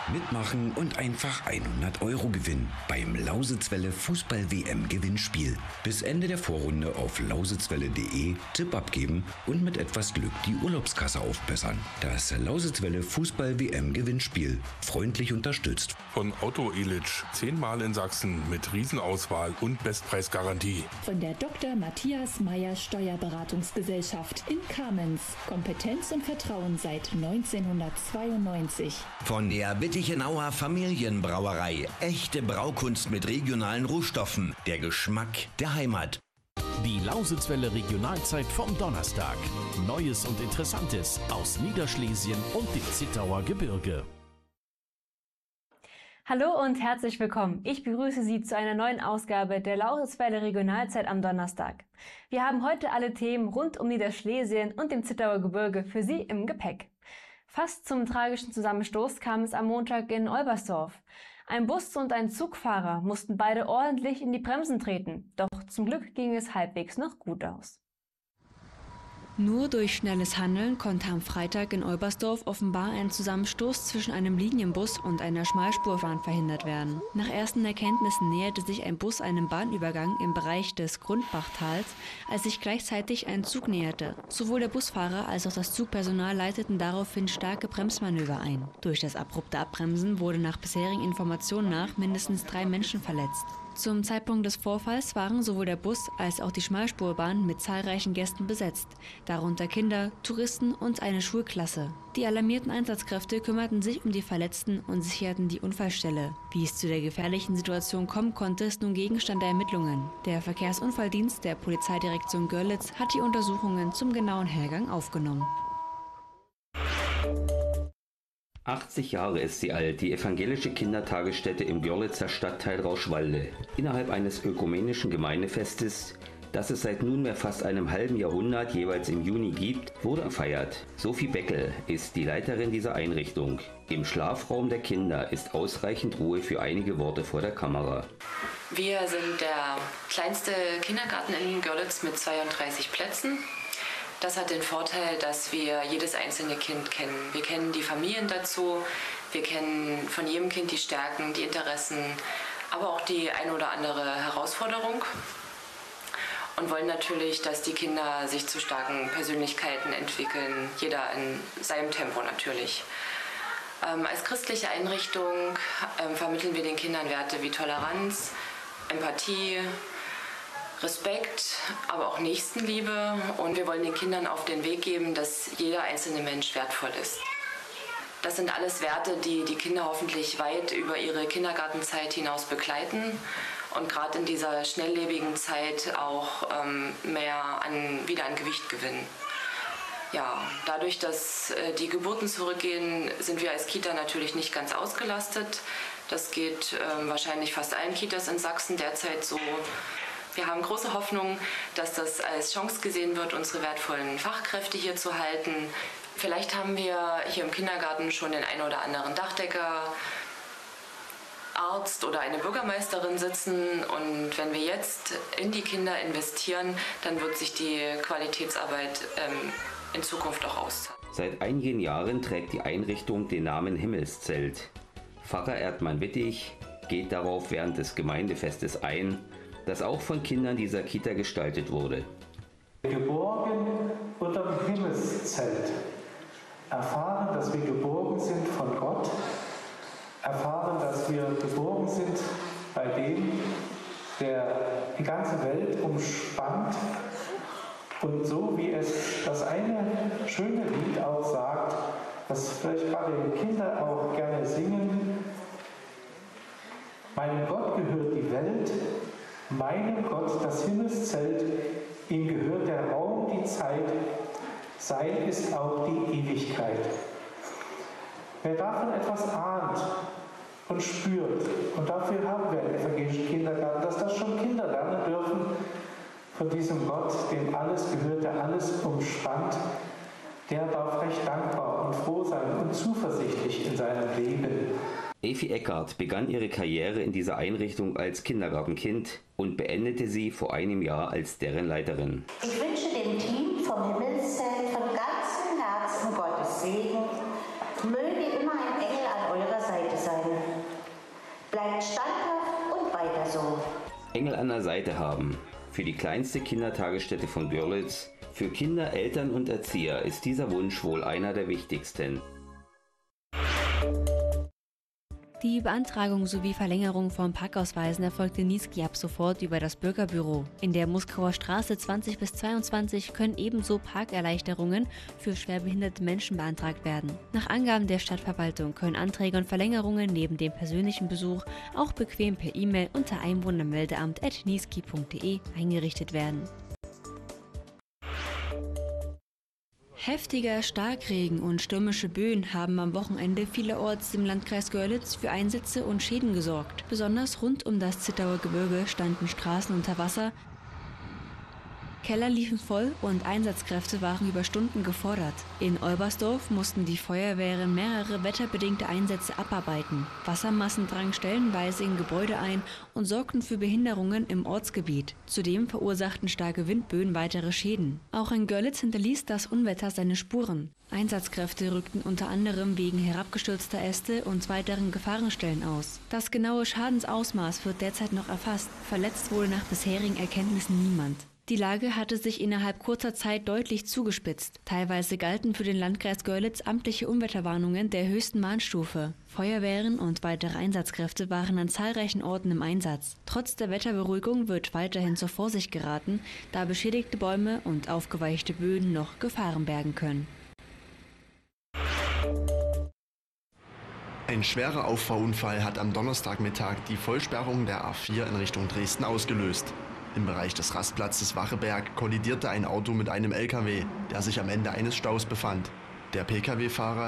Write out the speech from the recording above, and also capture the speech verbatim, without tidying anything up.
Mitmachen und einfach hundert Euro gewinnen beim Lausitzwelle Fußball-W M-Gewinnspiel. Bis Ende der Vorrunde auf lausitzwelle punkt de Tipp abgeben und mit etwas Glück die Urlaubskasse aufbessern. Das Lausitzwelle Fußball-W M-Gewinnspiel. Freundlich unterstützt von Otto Elitsch. Zehnmal in Sachsen mit Riesenauswahl und Bestpreisgarantie. Von der Doktor Matthias Meyer Steuerberatungsgesellschaft in Kamenz. Kompetenz und Vertrauen seit neunzehnhundertzweiundneunzig. Von der Wittichenauer Familienbrauerei. Echte Braukunst mit regionalen Rohstoffen. Der Geschmack der Heimat. Die Lausitzwelle Regionalzeit vom Donnerstag. Neues und Interessantes aus Niederschlesien und dem Zittauer Gebirge. Hallo und herzlich willkommen. Ich begrüße Sie zu einer neuen Ausgabe der Lausitzwelle Regionalzeit am Donnerstag. Wir haben heute alle Themen rund um Niederschlesien und dem Zittauer Gebirge für Sie im Gepäck. Fast zum tragischen Zusammenstoß kam es am Montag in Olbersdorf. Ein Bus und ein Zugfahrer mussten beide ordentlich in die Bremsen treten. Doch zum Glück ging es halbwegs noch gut aus. Nur durch schnelles Handeln konnte am Freitag in Olbersdorf offenbar ein Zusammenstoß zwischen einem Linienbus und einer Schmalspurbahn verhindert werden. Nach ersten Erkenntnissen näherte sich ein Bus einem Bahnübergang im Bereich des Grundbachtals, als sich gleichzeitig ein Zug näherte. Sowohl der Busfahrer als auch das Zugpersonal leiteten daraufhin starke Bremsmanöver ein. Durch das abrupte Abbremsen wurde nach bisherigen Informationen nach mindestens drei Menschen verletzt. Zum Zeitpunkt des Vorfalls waren sowohl der Bus als auch die Schmalspurbahn mit zahlreichen Gästen besetzt, darunter Kinder, Touristen und eine Schulklasse. Die alarmierten Einsatzkräfte kümmerten sich um die Verletzten und sicherten die Unfallstelle. Wie es zu der gefährlichen Situation kommen konnte, ist nun Gegenstand der Ermittlungen. Der Verkehrsunfalldienst der Polizeidirektion Görlitz hat die Untersuchungen zum genauen Hergang aufgenommen. achtzig Jahre ist sie alt, die evangelische Kindertagesstätte im Görlitzer Stadtteil Rauschwalde. Innerhalb eines ökumenischen Gemeindefestes, das es seit nunmehr fast einem halben Jahrhundert jeweils im Juni gibt, wurde gefeiert. Sophie Beckel ist die Leiterin dieser Einrichtung. Im Schlafraum der Kinder ist ausreichend Ruhe für einige Worte vor der Kamera. Wir sind der kleinste Kindergarten in Görlitz mit zweiunddreißig Plätzen. Das hat den Vorteil, dass wir jedes einzelne Kind kennen. Wir kennen die Familien dazu, wir kennen von jedem Kind die Stärken, die Interessen, aber auch die ein oder andere Herausforderung und wollen natürlich, dass die Kinder sich zu starken Persönlichkeiten entwickeln, jeder in seinem Tempo natürlich. Ähm, als christliche Einrichtung ähm, vermitteln wir den Kindern Werte wie Toleranz, Empathie, Respekt, aber auch Nächstenliebe, und wir wollen den Kindern auf den Weg geben, dass jeder einzelne Mensch wertvoll ist. Das sind alles Werte, die die Kinder hoffentlich weit über ihre Kindergartenzeit hinaus begleiten und gerade in dieser schnelllebigen Zeit auch ähm, mehr an, wieder an Gewicht gewinnen. Ja, dadurch, dass äh, die Geburten zurückgehen, sind wir als Kita natürlich nicht ganz ausgelastet. Das geht äh, wahrscheinlich fast allen Kitas in Sachsen derzeit so. Wir haben große Hoffnung, dass das als Chance gesehen wird, unsere wertvollen Fachkräfte hier zu halten. Vielleicht haben wir hier im Kindergarten schon den einen oder anderen Dachdecker, Arzt oder eine Bürgermeisterin sitzen. Und wenn wir jetzt in die Kinder investieren, dann wird sich die Qualitätsarbeit ähm, in Zukunft auch auszahlen. Seit einigen Jahren trägt die Einrichtung den Namen Himmelszelt. Pfarrer Erdmann Wittig geht darauf während des Gemeindefestes ein, das auch von Kindern dieser Kita gestaltet wurde. Geborgen unterm Himmelszelt. Erfahren, dass wir geborgen sind von Gott. Erfahren, dass wir geborgen sind bei dem, der die ganze Welt umspannt. Und so wie es das eine schöne Lied auch sagt, das vielleicht gerade die Kinder auch gerne singen: Meinem Gott gehört die Welt, meinem Gott das Himmelszelt, ihm gehört der Raum, die Zeit, sein ist auch die Ewigkeit. Wer davon etwas ahnt und spürt, und dafür haben wir einen evangelischen Kindergarten, dass das schon Kinder lernen dürfen, von diesem Gott, dem alles gehört, der alles umspannt, der darf recht dankbar und froh sein und zuversichtlich in seinem Leben. Evi Eckert begann ihre Karriere in dieser Einrichtung als Kindergartenkind und beendete sie vor einem Jahr als deren Leiterin. Ich wünsche dem Team vom Himmelszelt von ganzem Herzen Gottes Segen. Möge immer ein Engel an eurer Seite sein. Bleibt standhaft und weiter so. Engel an der Seite haben. Für die kleinste Kindertagesstätte von Görlitz, für Kinder, Eltern und Erzieher ist dieser Wunsch wohl einer der wichtigsten. Die Beantragung sowie Verlängerung von Parkausweisen erfolgte Niesky ab sofort über das Bürgerbüro. In der Muskauer Straße zwanzig bis zweiundzwanzig können ebenso Parkerleichterungen für schwerbehinderte Menschen beantragt werden. Nach Angaben der Stadtverwaltung können Anträge und Verlängerungen neben dem persönlichen Besuch auch bequem per E-Mail unter einwohnermeldeamt at niesky punkt de eingerichtet werden. Heftiger Starkregen und stürmische Böen haben am Wochenende vielerorts im Landkreis Görlitz für Einsätze und Schäden gesorgt. Besonders rund um das Zittauer Gebirge standen Straßen unter Wasser, Keller liefen voll und Einsatzkräfte waren über Stunden gefordert. In Olbersdorf mussten die Feuerwehren mehrere wetterbedingte Einsätze abarbeiten. Wassermassen drangen stellenweise in Gebäude ein und sorgten für Behinderungen im Ortsgebiet. Zudem verursachten starke Windböen weitere Schäden. Auch in Görlitz hinterließ das Unwetter seine Spuren. Einsatzkräfte rückten unter anderem wegen herabgestürzter Äste und weiteren Gefahrenstellen aus. Das genaue Schadensausmaß wird derzeit noch erfasst. Verletzt wurde nach bisherigen Erkenntnissen niemand. Die Lage hatte sich innerhalb kurzer Zeit deutlich zugespitzt. Teilweise galten für den Landkreis Görlitz amtliche Unwetterwarnungen der höchsten Warnstufe. Feuerwehren und weitere Einsatzkräfte waren an zahlreichen Orten im Einsatz. Trotz der Wetterberuhigung wird weiterhin zur Vorsicht geraten, da beschädigte Bäume und aufgeweichte Böden noch Gefahren bergen können. Ein schwerer Auffahrunfall hat am Donnerstagmittag die Vollsperrung der A vier in Richtung Dresden ausgelöst. Im Bereich des Rastplatzes Wacheberg kollidierte ein Auto mit einem L K W, der sich am Ende eines Staus befand. Der Pkw-Fahrer